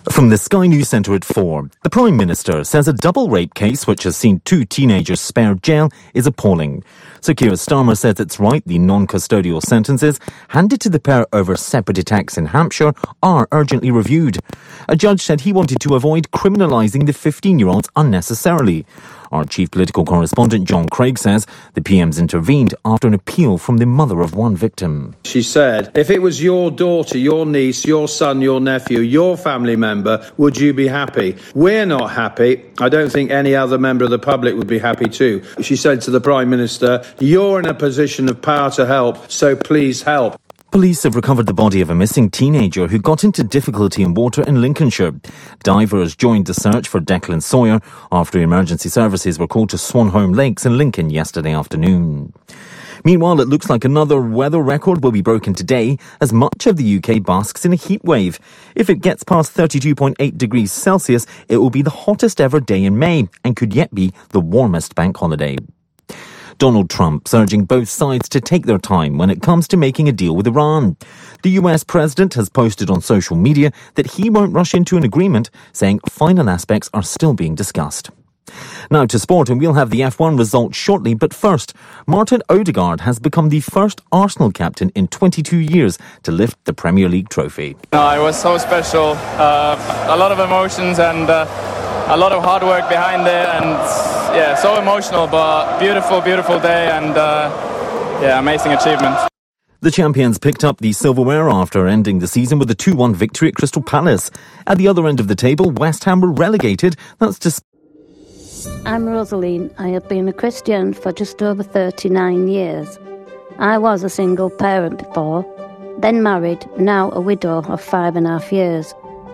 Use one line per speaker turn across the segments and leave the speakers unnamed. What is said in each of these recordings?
From the Sky News Centre at 4, the Prime Minister says a double rape case which has seen 2 teenagers spared jail is appalling. Sir Keir Starmer says it's right the non-custodial sentences handed to the pair over separate attacks in Hampshire are urgently reviewed. A judge said he wanted to avoid criminalising the 15-year-olds unnecessarily. Our chief political correspondent John Craig says the PM's intervened after an appeal from the mother of one victim.
She said, if it was your daughter, your niece, your son, your nephew, your family member, would you be happy? We're not happy. I don't think any other member of the public would be happy too. She said to the Prime Minister, you're in a position of power to help, so please help.
Police have recovered the body of a missing teenager who got into difficulty in water in Lincolnshire. Divers joined the search for Declan Sawyer after emergency services were called to Swanholme Lakes in Lincoln yesterday afternoon. Meanwhile, it looks like another weather record will be broken today as much of the UK basks in a heat wave. If it gets past 32.8 degrees Celsius, it will be the hottest ever day in May and could yet be the warmest bank holiday. Donald Trump urging both sides to take their time when it comes to making a deal with Iran. The US president has posted on social media that he won't rush into an agreement, saying final aspects are still being discussed. Now to sport, and we'll have the F1 results shortly, but first, Martin Odegaard has become the first Arsenal captain in 22 years to lift the Premier League trophy.
It was so special, a lot of emotions and a lot of hard work behind it, and so emotional, but beautiful day, and amazing achievement.
The champions picked up the silverware after ending the season with a 2-1 victory at Crystal Palace. At the other end of the table, West Ham were relegated. That's just.
I'm Rosaline. I have been a Christian for just over 39 years. I was a single parent before, then married, now a widow of 5.5 years.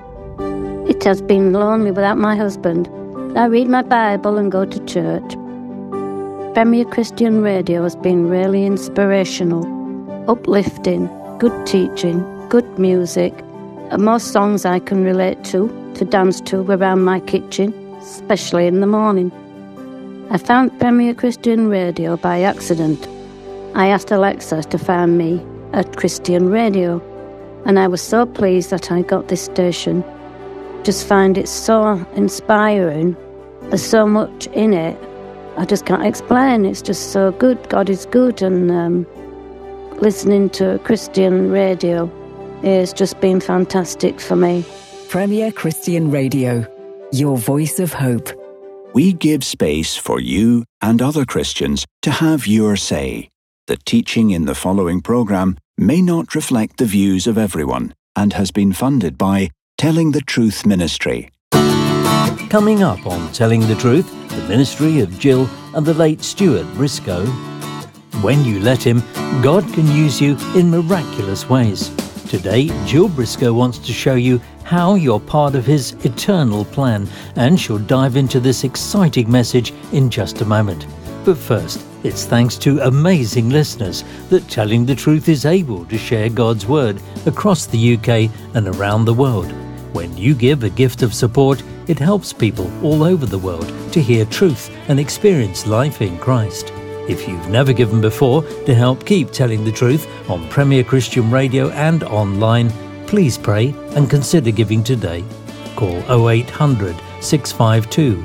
It has been lonely without my husband. I read my Bible and go to church. Premier Christian Radio has been really inspirational, uplifting, good teaching, good music, and most songs I can relate to dance to around my kitchen, especially in the morning. I found Premier Christian Radio by accident. I asked Alexa to find me at Christian Radio, and I was so pleased that I got this station. Just find it so inspiring. There's so much in it. I just can't explain. It's just so good. God is good, and listening to Christian radio has just been fantastic for me.
Premier Christian Radio, your voice of hope.
We give space for you and other Christians to have your say. The teaching in the following programme may not reflect the views of everyone and has been funded by Telling the Truth Ministry.
Coming up on Telling the Truth, the ministry of Jill and the late Stuart Briscoe. When you let him, God can use you in miraculous ways. Today, Jill Briscoe wants to show you how you're part of his eternal plan, and she'll dive into this exciting message in just a moment. But first, it's thanks to amazing listeners that Telling the Truth is able to share God's Word across the UK and around the world. When you give a gift of support, it helps people all over the world to hear truth and experience life in Christ. If you've never given before, to help keep Telling the Truth on Premier Christian Radio and online, please pray and consider giving today. Call 0800 652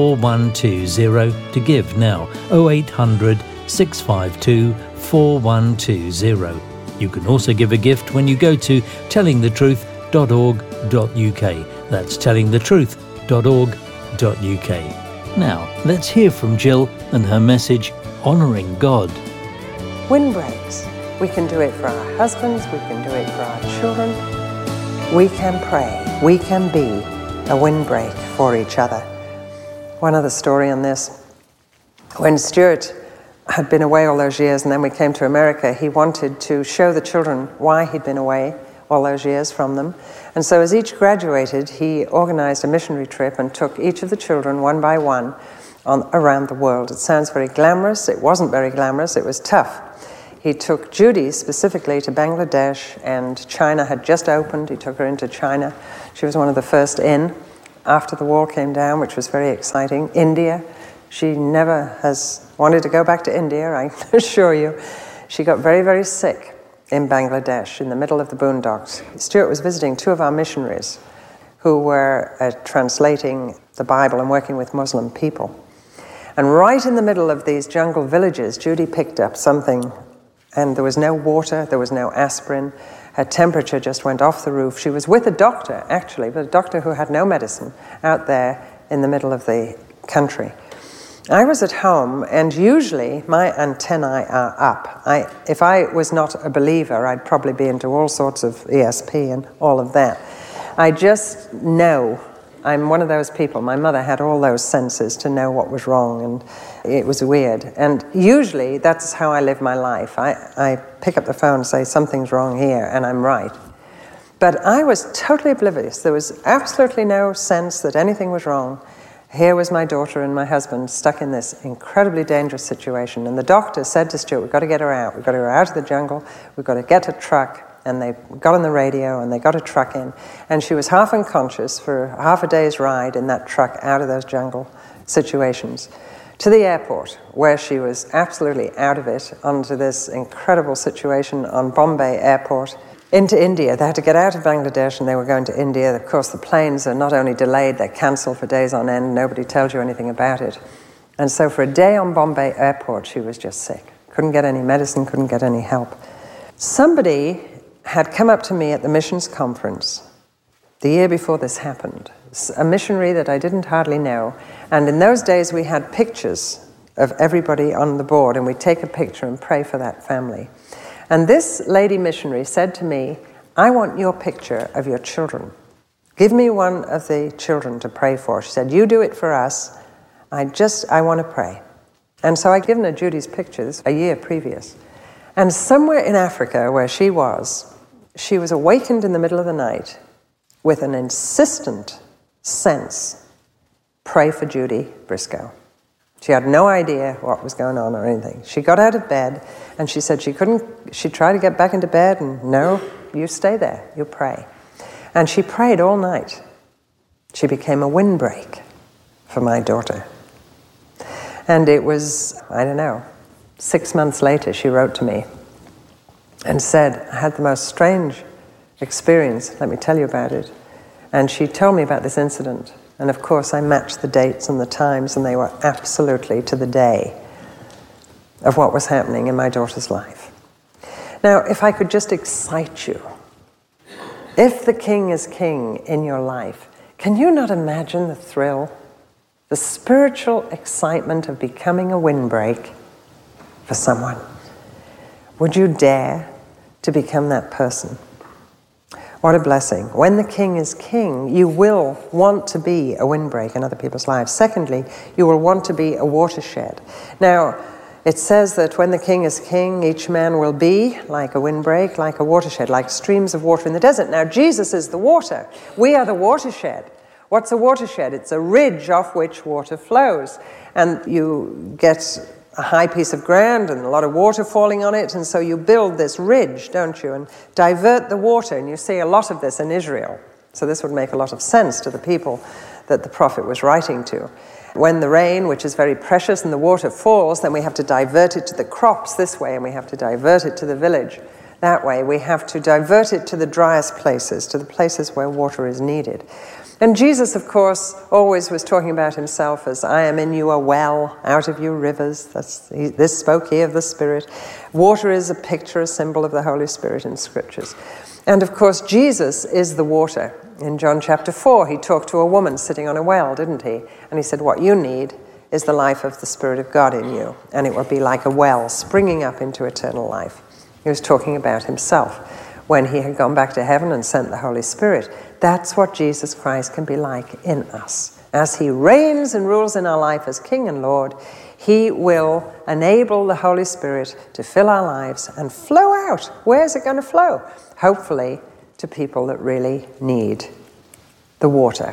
4120 to give now. 0800 652 4120. You can also give a gift when you go to tellingthetruth.org.uk. That's tellingthetruth.org.uk. Now, let's hear from Jill and her message, Honouring God.
Windbreaks. We can do it for our husbands, we can do it for our children. We can pray. We can be a windbreak for each other. One other story on this. When Stuart had been away all those years and then we came to America, he wanted to show the children why he'd been away all those years from them. And so as each graduated, he organized a missionary trip and took each of the children one by one around the world. It sounds very glamorous. It wasn't very glamorous. It was tough. He took Judy specifically to Bangladesh, and China had just opened. He took her into China. She was one of the first in after the wall came down, which was very exciting. India. She never has wanted to go back to India, I assure you. She got very, very sick in Bangladesh, in the middle of the boondocks. Stuart was visiting two of our missionaries who were translating the Bible and working with Muslim people. And right in the middle of these jungle villages, Judy picked up something, and there was no water, there was no aspirin. Her temperature just went off the roof. She was with a doctor, actually, but a doctor who had no medicine out there in the middle of the country. I was at home, and usually my antennae are up. If I was not a believer, I'd probably be into all sorts of ESP and all of that. I just know. I'm one of those people. My mother had all those senses to know what was wrong, and it was weird. And usually that's how I live my life. I pick up the phone and say, something's wrong here, and I'm right. But I was totally oblivious. There was absolutely no sense that anything was wrong. Here was my daughter and my husband stuck in this incredibly dangerous situation. And the doctor said to Stuart, we've got to get her out. We've got to get her out of the jungle. We've got to get a truck. And they got on the radio and they got a truck in. And she was half unconscious for half a day's ride in that truck out of those jungle situations to the airport, where she was absolutely out of it, onto this incredible situation on Bombay Airport, into India. They had to get out of Bangladesh and they were going to India. Of course, the planes are not only delayed, they're cancelled for days on end. Nobody tells you anything about it. And so for a day on Bombay Airport, she was just sick. Couldn't get any medicine, couldn't get any help. Somebody had come up to me at the missions conference the year before this happened, a missionary that I didn't hardly know. And in those days, we had pictures of everybody on the board, and we'd take a picture and pray for that family. And this lady missionary said to me, I want your picture of your children. Give me one of the children to pray for. She said, you do it for us. I want to pray. And so I'd given her Judy's pictures a year previous. And somewhere in Africa where she was awakened in the middle of the night with an insistent sense, pray for Judy Briscoe. She had no idea what was going on or anything. She got out of bed and she said she tried to get back into bed, and no, you stay there, you pray. And she prayed all night. She became a windbreak for my daughter. And it was, 6 months later she wrote to me and said, I had the most strange experience, let me tell you about it. And she told me about this incident. And of course I matched the dates and the times, and they were absolutely to the day of what was happening in my daughter's life. Now, if I could just excite you, if the King is king in your life, can you not imagine the thrill, the spiritual excitement of becoming a windbreak for someone? Would you dare to become that person? What a blessing. When the King is king, you will want to be a windbreak in other people's lives. Secondly, you will want to be a watershed. Now, it says that when the King is king, each man will be like a windbreak, like a watershed, like streams of water in the desert. Now, Jesus is the water. We are the watershed. What's a watershed? It's a ridge off which water flows. And you get a high piece of ground and a lot of water falling on it, and so you build this ridge, don't you, and divert the water, and you see a lot of this in Israel. So this would make a lot of sense to the people that the prophet was writing to. When the rain, which is very precious, and the water falls, then we have to divert it to the crops this way, and we have to divert it to the village that way. We have to divert it to the driest places, to the places where water is needed. And Jesus, of course, always was talking about himself as, I am in you a well, out of you rivers. This spoke he of the Spirit. Water is a picture, a symbol of the Holy Spirit in Scriptures. And of course, Jesus is the water. In John chapter 4, he talked to a woman sitting on a well, didn't he? And he said, what you need is the life of the Spirit of God in you. And it will be like a well springing up into eternal life. He was talking about himself when he had gone back to heaven and sent the Holy Spirit. That's what Jesus Christ can be like in us. As he reigns and rules in our life as King and Lord, he will enable the Holy Spirit to fill our lives and flow out. Where's it going to flow? Hopefully to people that really need the water,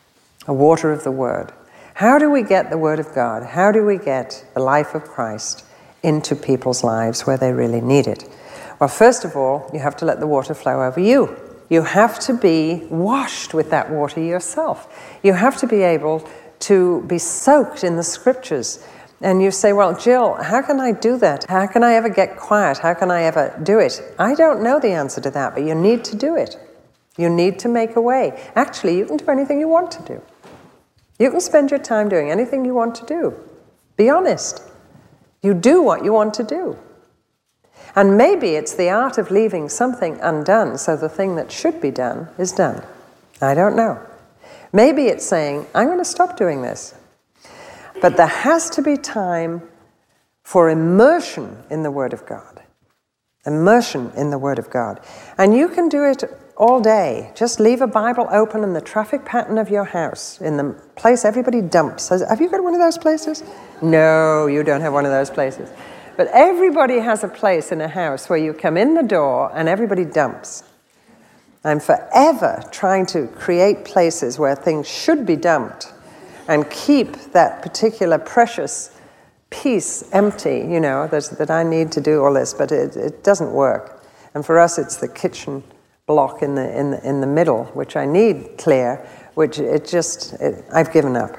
a water of the Word. How do we get the Word of God? How do we get the life of Christ into people's lives where they really need it? Well, first of all, you have to let the water flow over you. You have to be washed with that water yourself. You have to be able to be soaked in the Scriptures. And you say, well, Jill, how can I do that? How can I ever get quiet? How can I ever do it? I don't know the answer to that, but you need to do it. You need to make a way. Actually, you can do anything you want to do. You can spend your time doing anything you want to do. Be honest. You do what you want to do. And maybe it's the art of leaving something undone so the thing that should be done is done. I don't know. Maybe it's saying, I'm going to stop doing this. But there has to be time for immersion in the Word of God. Immersion in the Word of God. And you can do it all day. Just leave a Bible open in the traffic pattern of your house, in the place everybody dumps. Have you got one of those places? No, you don't have one of those places. But everybody has a place in a house where you come in the door and everybody dumps. I'm forever trying to create places where things should be dumped and keep that particular precious piece empty, that I need to do all this, but it doesn't work. And for us, it's the kitchen block in the middle, which I need clear, which I've given up.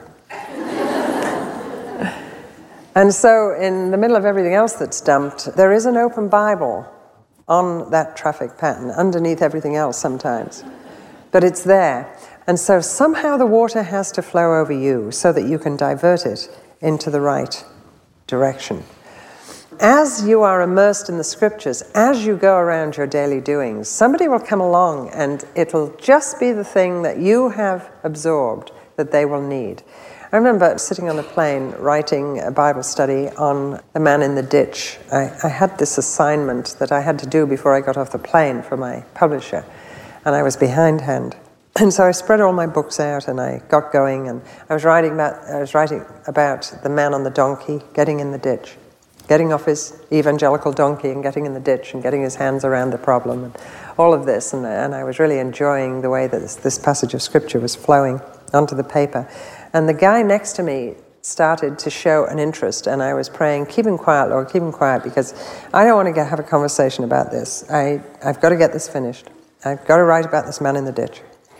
And so in the middle of everything else that's dumped, there is an open Bible on that traffic pattern, underneath everything else sometimes. But it's there. And so somehow the water has to flow over you so that you can divert it into the right direction. As you are immersed in the scriptures, as you go around your daily doings, somebody will come along and it'll just be the thing that you have absorbed that they will need. I remember sitting on a plane writing a Bible study on the man in the ditch. I had this assignment that I had to do before I got off the plane for my publisher, and I was behindhand. And so I spread all my books out and I got going, and I was writing about the man on the donkey getting in the ditch, getting off his evangelical donkey and getting in the ditch and getting his hands around the problem and all of this. And I was really enjoying the way that this passage of scripture was flowing onto the paper. And the guy next to me started to show an interest, and I was praying, keep him quiet, Lord, keep him quiet, because I don't want to have a conversation about this. I've got to get this finished. I've got to write about this man in the ditch.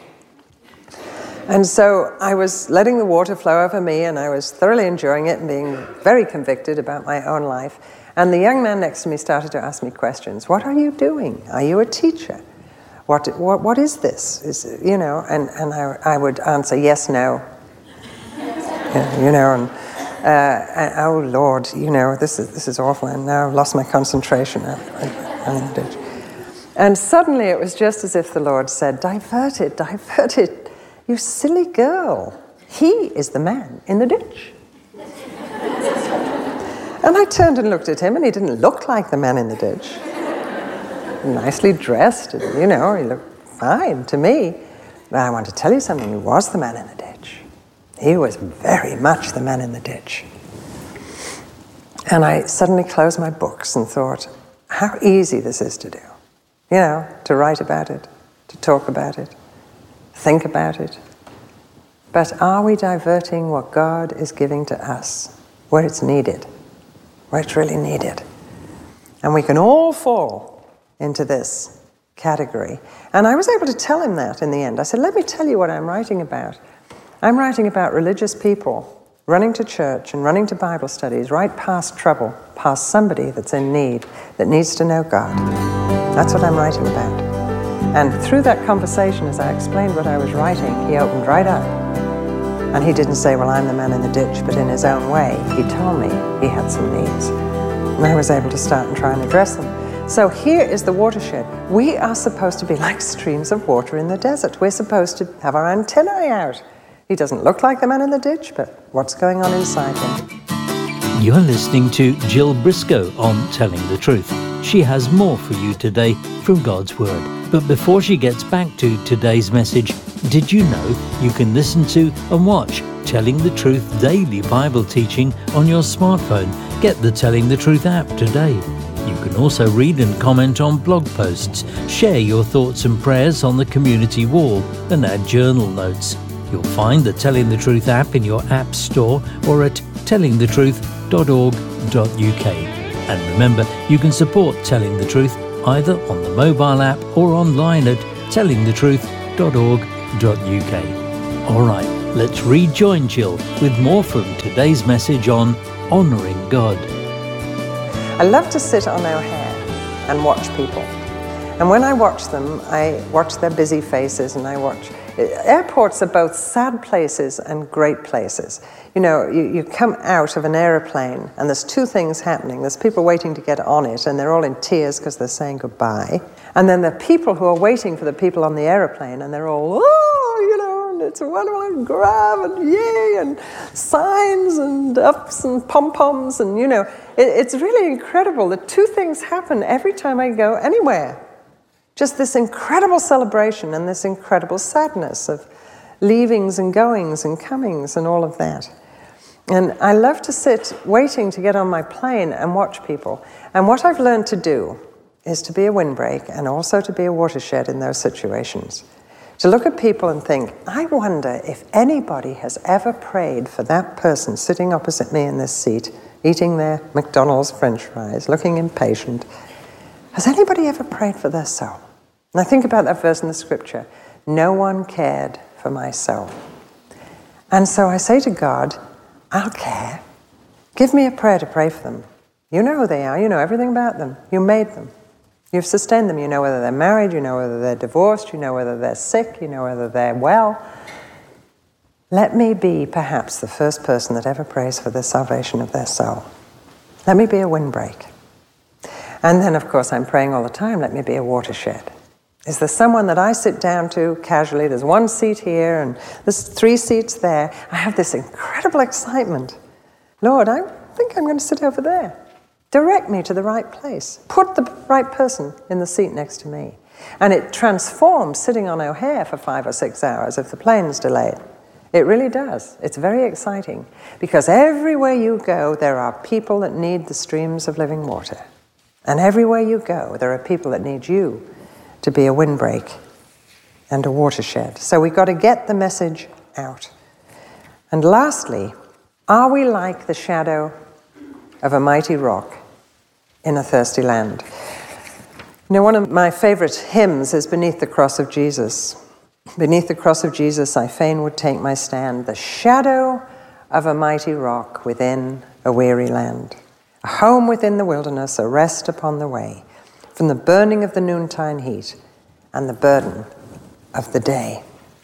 And so I was letting the water flow over me, and I was thoroughly enjoying it and being very convicted about my own life. And the young man next to me started to ask me questions. What are you doing? Are you a teacher? What is this? And I would answer yes, no. Oh Lord, this is awful, and now I've lost my concentration. And suddenly it was just as if the Lord said, divert it, you silly girl. He is the man in the ditch. And I turned and looked at him, and he didn't look like the man in the ditch. Nicely dressed, and, he looked fine to me. But I want to tell you something, he was the man in the ditch. He was very much the man in the ditch. And I suddenly closed my books and thought, how easy this is to do. To write about it, to talk about it, think about it. But are we diverting what God is giving to us where it's needed, where it's really needed? And we can all fall into this category. And I was able to tell him that in the end. I said, let me tell you what I'm writing about. I'm writing about religious people running to church and running to Bible studies right past trouble, past somebody that's in need, that needs to know God. That's what I'm writing about. And through that conversation, as I explained what I was writing, he opened right up. And he didn't say, well, I'm the man in the ditch, but in his own way, he told me he had some needs. And I was able to start and try and address them. So here is the watershed. We are supposed to be like streams of water in the desert. We're supposed to have our antennae out. He doesn't look like the man in the ditch, but what's going on inside him?
You're listening to Jill Briscoe on Telling the Truth. She has more for you today from God's Word. But before she gets back to today's message, did you know you can listen to and watch Telling the Truth daily Bible teaching on your smartphone? Get the Telling the Truth app today. You can also read and comment on blog posts, share your thoughts and prayers on the community wall, and add journal notes. You'll find the Telling the Truth app in your app store or at tellingthetruth.org.uk. And remember, you can support Telling the Truth either on the mobile app or online at tellingthetruth.org.uk. All right, let's rejoin Jill with more from today's message on honouring God.
I love to sit on O'Hare and watch people. And when I watch them, I watch their busy faces, and I watch... Airports are both sad places and great places. You know, you come out of an aeroplane, and there's two things happening. There's people waiting to get on it, and they're all in tears because they're saying goodbye. And then there are people who are waiting for the people on the aeroplane, and they're all, oh, you know, and it's a wonderful grab, and yay, and signs, and ups, and pom-poms, and, you know, it's really incredible. The two things happen every time I go anywhere. Just this incredible celebration and this incredible sadness of leavings and goings and comings and all of that. And I love to sit waiting to get on my plane and watch people. And what I've learned to do is to be a windbreak and also to be a watershed in those situations. To look at people and think, I wonder if anybody has ever prayed for that person sitting opposite me in this seat, eating their McDonald's French fries, looking impatient. Has anybody ever prayed for their soul? And I think about that verse in the scripture, no one cared for my soul. And so I say to God, I'll care. Give me a prayer to pray for them. You know who they are. You know everything about them. You made them. You've sustained them. You know whether they're married. You know whether they're divorced. You know whether they're sick. You know whether they're well. Let me be perhaps the first person that ever prays for the salvation of their soul. Let me be a windbreak. And then, of course, I'm praying all the time, let me be a watershed. Is there someone that I sit down to casually? There's one seat here and there's 3 seats there. I have this incredible excitement. Lord, I think I'm going to sit over there. Direct me to the right place. Put the right person in the seat next to me. And it transforms sitting on O'Hare for 5 or 6 hours if the plane's delayed. It really does. It's very exciting because everywhere you go, there are people that need the streams of living water. And everywhere you go, there are people that need you to be a windbreak and a watershed. So we've got to get the message out. And lastly, are we like the shadow of a mighty rock in a thirsty land? You know, one of my favorite hymns is Beneath the Cross of Jesus. Beneath the cross of Jesus, I fain would take my stand, the shadow of a mighty rock within a weary land. A home within the wilderness, a rest upon the way, from the burning of the noontide heat and the burden of the day.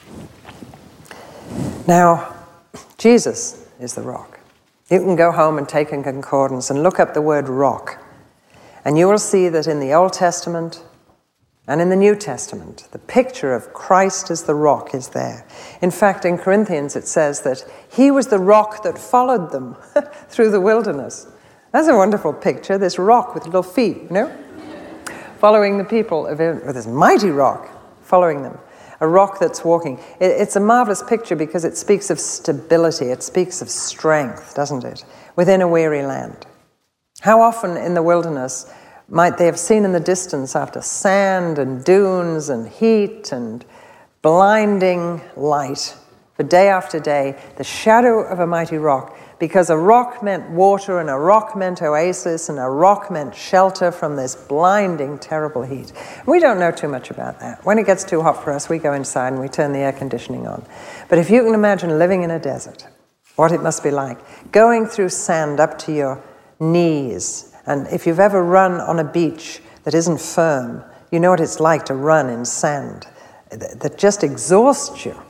Now, Jesus is the rock. You can go home and take a concordance and look up the word rock, and you will see that in the Old Testament and in the New Testament, the picture of Christ as the rock is there. In fact, in Corinthians it says that he was the rock that followed them through the wilderness. That's a wonderful picture, this rock with little feet, you know? Following the people, with this mighty rock following them. A rock that's walking. It's a marvelous picture because it speaks of stability. It speaks of strength, doesn't it? Within a weary land. How often in the wilderness might they have seen in the distance after sand and dunes and heat and blinding light for day after day, the shadow of a mighty rock, because a rock meant water and a rock meant oasis and a rock meant shelter from this blinding, terrible heat. We don't know too much about that. When it gets too hot for us, we go inside and we turn the air conditioning on. But if you can imagine living in a desert, what it must be like, going through sand up to your knees, and if you've ever run on a beach that isn't firm, you know what it's like to run in sand that just exhausts you.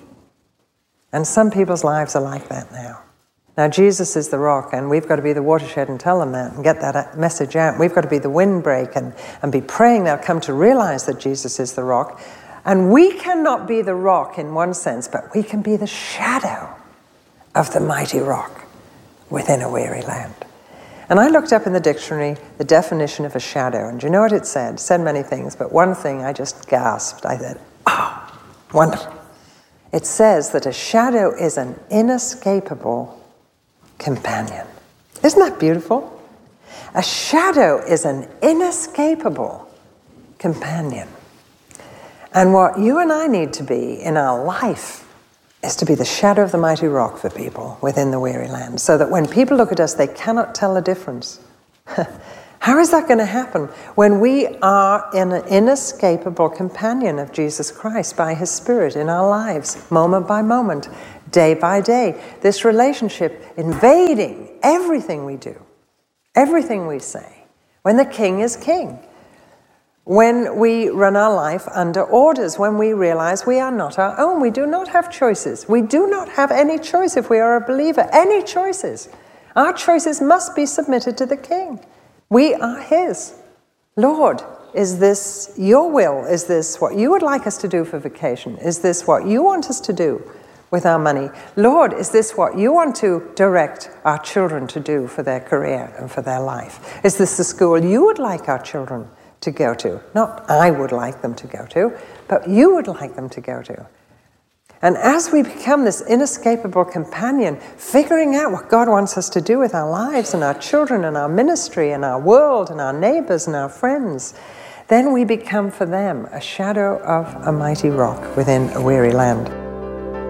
And some people's lives are like that now. Now, Jesus is the rock, and we've got to be the watershed and tell them that and get that message out. We've got to be the windbreak and be praying they'll come to realize that Jesus is the rock. And we cannot be the rock in one sense, but we can be the shadow of the mighty rock within a weary land. And I looked up in the dictionary the definition of a shadow, and do you know what it said? It said many things, but one thing I just gasped. I said, oh, wonderful. It says that a shadow is an inescapable companion. Isn't that beautiful? A shadow is an inescapable companion. And what you and I need to be in our life is to be the shadow of the mighty rock for people within the weary land, so that when people look at us, they cannot tell the difference. How is that going to happen when we are an inescapable companion of Jesus Christ by his Spirit in our lives, moment by moment, day by day? This relationship invading everything we do, everything we say, when the King is King. When we run our life under orders, when we realize we are not our own, we do not have choices. We do not have any choice if we are a believer, any choices. Our choices must be submitted to the King. We are His. Lord, is this your will? Is this what you would like us to do for vacation? Is this what you want us to do with our money? Lord, is this what you want to direct our children to do for their career and for their life? Is this the school you would like our children to go to? Not I would like them to go to, but you would like them to go to. And as we become this inescapable companion, figuring out what God wants us to do with our lives and our children and our ministry and our world and our neighbors and our friends, then we become for them a shadow of a mighty rock within a weary land.